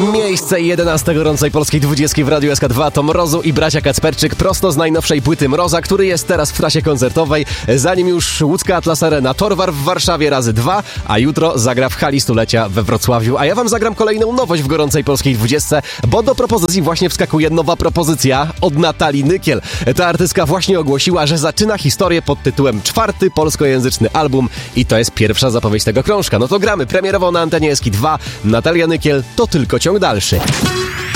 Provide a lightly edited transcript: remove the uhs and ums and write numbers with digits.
Miejsce 11 gorącej polskiej 20 w Radiu SK2 to Mrozu i bracia Kacperczyk prosto z najnowszej płyty Mroza, który jest teraz w trasie koncertowej. Zanim już łódzka Atlas Arena, Torwar w Warszawie razy 2, a jutro zagra w hali stulecia we Wrocławiu. A ja wam zagram kolejną nowość w gorącej polskiej 20, bo do propozycji właśnie wskakuje nowa propozycja od Natalii Nykiel. Ta artystka właśnie ogłosiła, że zaczyna historię pod tytułem 4. polskojęzyczny album i to jest pierwsza zapowiedź tego krążka. No to gramy premierowo na antenie SK2. Natalia Nykiel, to tylko ciąg dalszy.